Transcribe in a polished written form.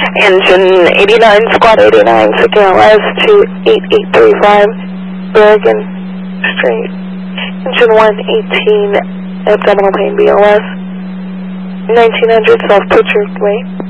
Engine 89, Squad 89, KLS to 8835, Bergen Street. Engine 118, abdominal pain, BLS. 1900, self-butchered weight.